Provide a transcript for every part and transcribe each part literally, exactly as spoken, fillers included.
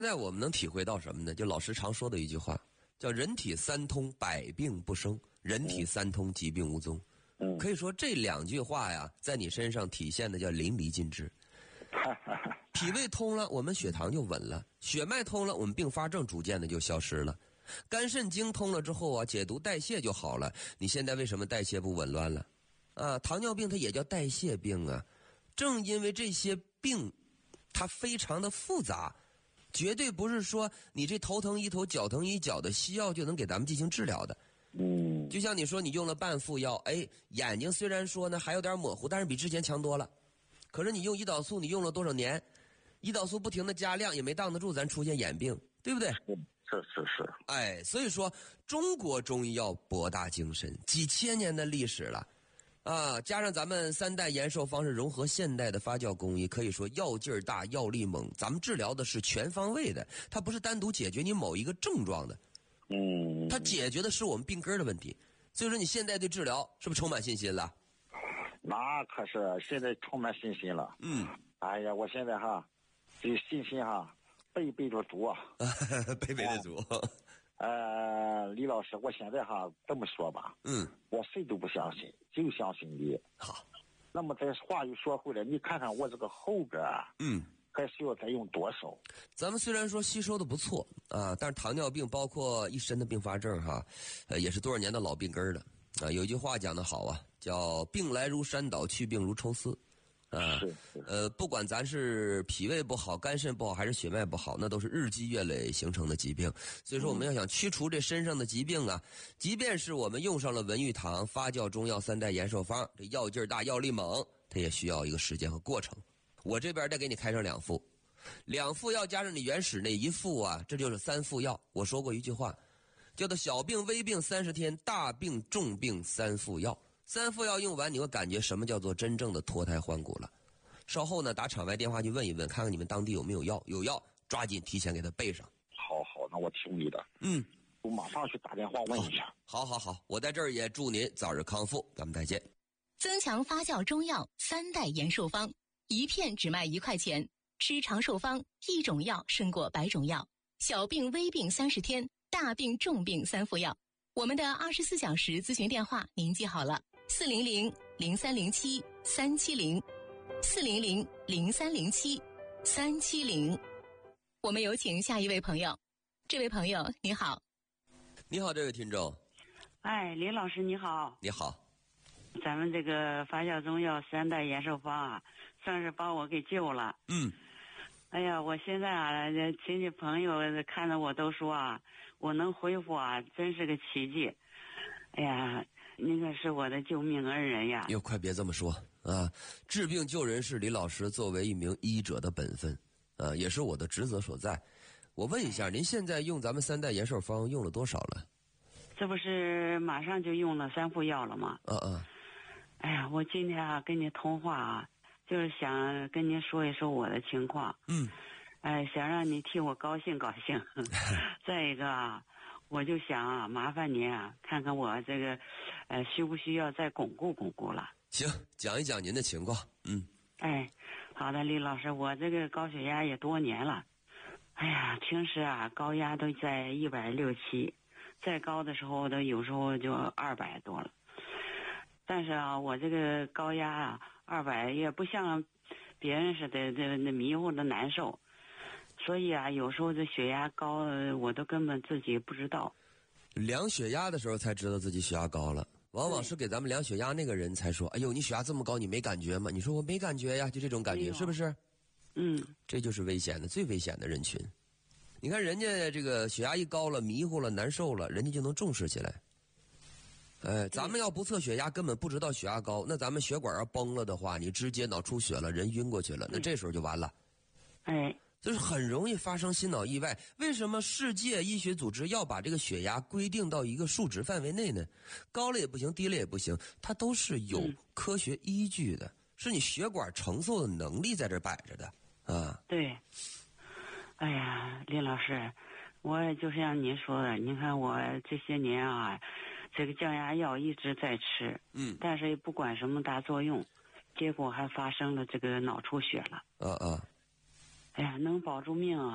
现在我们能体会到什么呢？就老师常说的一句话，叫人体三通，百病不生；人体三通，疾病无踪。嗯，可以说这两句话呀，在你身上体现的叫淋漓尽致。脾胃通了，我们血糖就稳了；血脉通了，我们并发症逐渐的就消失了；肝肾经通了之后啊，解毒代谢就好了。你现在为什么代谢不紊乱了？啊，糖尿病它也叫代谢病啊。正因为这些病，它非常的复杂。绝对不是说你这头疼一头脚疼一脚的西药就能给咱们进行治疗的。嗯，就像你说你用了半副药，哎，眼睛虽然说呢还有点模糊，但是比之前强多了。可是你用胰岛素，你用了多少年？胰岛素不停的加量，也没挡得住咱出现眼病，对不对？ 是是是。 哎，所以说中国中医药博大精深，几千年的历史了。啊，加上咱们三代延寿方是融合现代的发酵工艺，可以说药劲儿大，药力猛。咱们治疗的是全方位的，它不是单独解决你某一个症状的，嗯，它解决的是我们病根的问题。所以说，你现在对治疗是不是充满信心了？ 那可是现在充满信心了。嗯，哎呀，我现在哈，这信心哈倍倍的足啊， 倍倍的足。 呃，李老师，我现在哈这么说吧，嗯，我谁都不相信，就相信你。 好， 那么这话又说回来，你看看我这个后边啊，嗯，还需要再用多少？ 咱们虽然说吸收的不错啊，但是糖尿病包括一身的并发症哈，呃，也是多少年的老病根了啊。有一句话讲得好啊，叫病来如山倒，去病如抽丝。啊，是是呃，不管咱是脾胃不好、肝肾不好，还是血脉不好，那都是日积月累形成的疾病。所以说，我们要想驱除这身上的疾病啊，即便是我们用上了文玉堂发酵中药三代延寿方，这药劲儿大、药力猛，它也需要一个时间和过程。我这边再给你开上两副，两副药加上你原始那一副啊，这就是三副药。我说过一句话，叫做小病微病三十天，大病重病三副药。三副药用完，你会感觉什么叫做真正的脱胎换骨了。稍后呢，打场外电话去问一问，看看你们当地有没有药，有药抓紧提前给他备上。 好好，那我听你的。嗯，我马上去打电话问一下。 好好好，我在这儿也祝您早日康复，咱们再见。 增强发酵中药三代延寿方，一片只卖一块钱，吃长寿方，一种药胜过百种药。小病微病三十天，大病重病三副药。我们的二十四小时咨询电话您记好了。四零零零三零七三七零，四零零零三零七三七零。我们有请下一位朋友。这位朋友你好。 你好，这位听众。 哎，林老师你好。 你好。 咱们这个发酵中药三代延寿方啊，算是把我给救了。嗯。哎呀，我现在啊，亲戚朋友看着我都说啊，我能恢复啊，真是个奇迹。哎呀。您可是我的救命恩人呀！ 哟，快别这么说啊！治病救人是李老师作为一名医者的本分，啊，也是我的职责所在。我问一下，您现在用咱们三代延寿方用了多少了？ 这不是马上就用了三副药了吗？嗯嗯。哎呀，我今天啊跟你通话啊，就是想跟您说一说我的情况。嗯。哎，想让你替我高兴高兴。再一个啊。我就想啊，麻烦您啊，看看我这个，呃，需不需要再巩固巩固了？ 行，讲一讲您的情况。嗯。 哎，好的，李老师，我这个高血压也多年了。哎呀，平时啊，高压都在一百六七，再高的时候都有时候就二百多了。但是啊，我这个高压啊，二百也不像别人似的，这那迷糊的难受。所以啊，有时候这血压高，我都根本自己不知道。 量血压的时候才知道自己血压高了，往往是给咱们量血压那个人才说：“哎呦，你血压这么高，你没感觉吗？”你说我没感觉呀，就这种感觉，哎、是不是？嗯，这就是危险的，最危险的人群。你看人家这个血压一高了，迷糊了，难受了，人家就能重视起来。哎，咱们要不测血压，根本不知道血压高，那咱们血管要崩了的话，你直接脑出血了，人晕过去了，那这时候就完了。 哎。 就是很容易发生心脑意外。为什么世界医学组织要把这个血压规定到一个数值范围内呢？高了也不行，低了也不行，它都是有科学依据的，嗯、是你血管承受的能力在这摆着的啊。 对。哎呀，林老师，我就像您说的，您看我这些年啊，这个降压药一直在吃，嗯，但是也不管什么大作用，结果还发生了这个脑出血了。 啊啊。 哎呀，能保住命啊，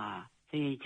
所以。